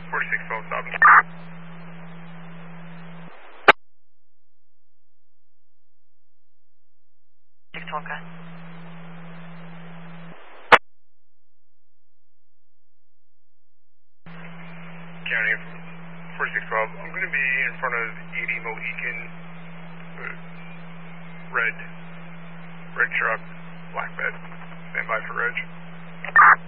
4612, stop. 612, okay. County 4612, I'm going to be in front of 80 Mohican, red truck, black bed, stand by for reg.